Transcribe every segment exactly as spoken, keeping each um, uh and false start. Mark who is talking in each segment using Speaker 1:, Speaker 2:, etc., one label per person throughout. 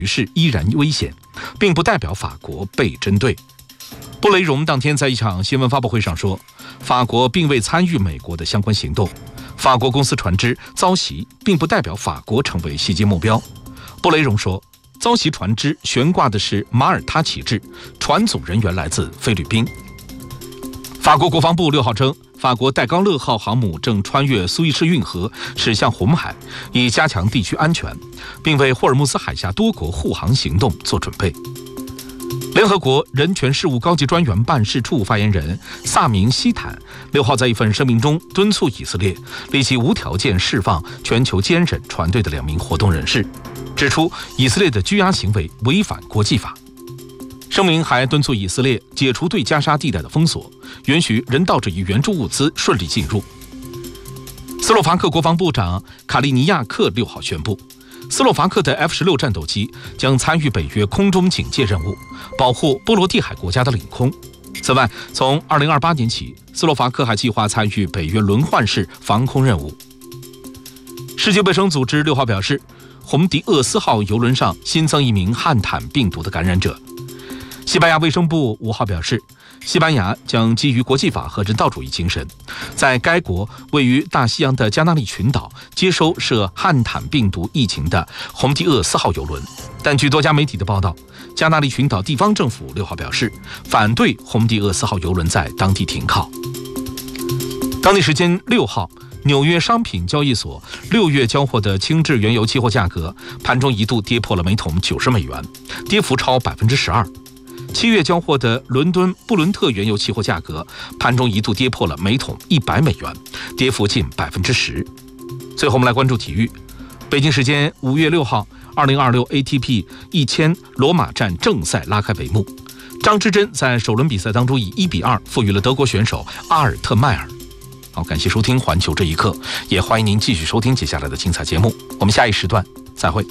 Speaker 1: 局势依然危险，并不代表法国被针对。布雷荣当天在一场新闻发布会上说，法国并未参与美国的相关行动，法国公司船只遭袭并不代表法国成为袭击目标。布雷荣说，遭袭船只悬挂的是马耳他旗帜，船组人员来自菲律宾。法国国防部六号称，法国戴高乐号航母正穿越苏伊士运河驶向红海，以加强地区安全，并为霍尔木兹海峡多国护航行动做准备。联合国人权事务高级专员办事处发言人萨明希坦六号在一份声明中敦促以色列立即无条件释放全球坚忍船队的两名活动人士，指出以色列的拘押行为违反国际法。声明还敦促以色列解除对加沙地带的封锁，允许人道主义援助物资顺利进入。斯洛伐克国防部长卡利尼亚克六号宣布，斯洛伐克的 F 十六 战斗机将参与北约空中警戒任务，保护波罗的海国家的领空。此外，从二零二八年起，斯洛伐克还计划参与北约轮换式防空任务。世界卫生组织六号表示，红迪厄斯号邮轮上新增一名汉坦病毒的感染者。西班牙卫生部五号表示，西班牙将基于国际法和人道主义精神，在该国位于大西洋的加那利群岛接收涉汉坦病毒疫情的红迪厄斯号邮轮。但据多家媒体的报道，加那利群岛地方政府六号表示，反对红迪厄斯号邮轮在当地停靠。当地时间六号，纽约商品交易所六月交货的轻质原油期货价格盘中一度跌破了每桶九十美元，跌幅超百分之十二。七月交货的伦敦布伦特原油期货价格盘中一度跌破了每桶一百美元，跌幅近百分之十。最后我们来关注体育。北京时间五月六号，二零二六 A T P 一千罗马站正赛拉开帷幕。张之臻在首轮比赛当中以一比二负于了德国选手阿尔特迈尔。好，感谢收听环球这一刻，也欢迎您继续收听接下来的精彩节目。我们下一时段再会。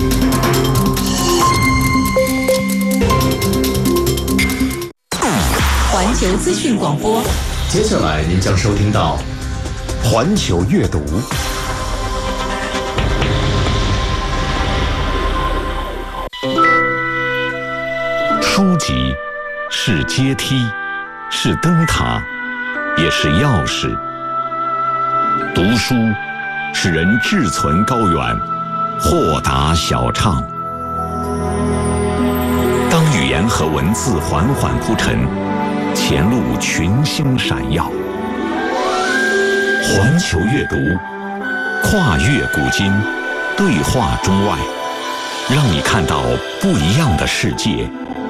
Speaker 2: 环球资讯广播，
Speaker 3: 接下来您将收听到环球阅读。书籍是阶梯，是灯塔，也是钥匙。读书使人志存高远，豁达小畅。当语言和文字缓缓铺陈，前路群星闪耀。环球阅读，跨越古今，对话中外，让你看到不一样的世界。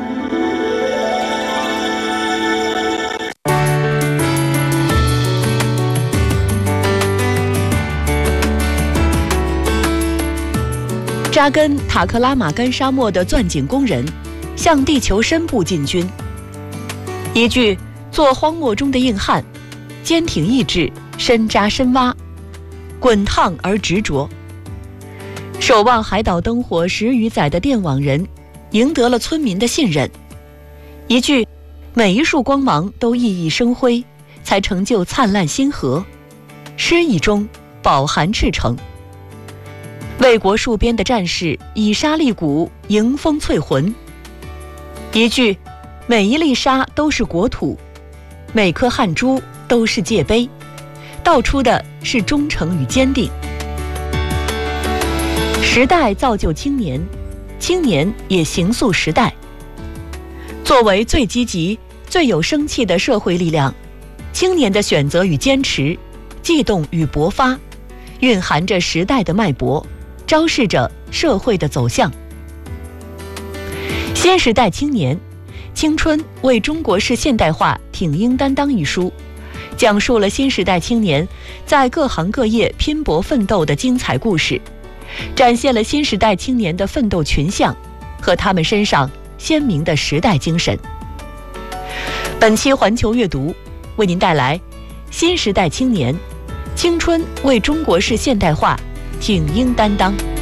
Speaker 2: 扎根塔克拉玛干沙漠的钻井工人向地球深部进军。一句做荒漠中的硬汉，坚挺意志，深扎深挖，滚烫而执着。守望海岛灯火十余载的电网人赢得了村民的信任。一句每一束光芒都熠熠生辉，才成就灿烂星河。诗意中饱含赤诚。为国戍边的战士以沙砾骨迎风淬魂。一句每一粒沙都是国土，每颗汗珠都是界碑，道出的是忠诚与坚定。时代造就青年，青年也形塑时代。作为最积极、最有生气的社会力量，青年的选择与坚持，悸动与勃发，蕴含着时代的脉搏，昭示着社会的走向。新时代青年，青春为中国式现代化挺膺担当一书，讲述了新时代青年在各行各业拼搏奋斗的精彩故事，展现了新时代青年的奋斗群像和他们身上鲜明的时代精神。本期环球阅读为您带来新时代青年，青春为中国式现代化挺膺担当。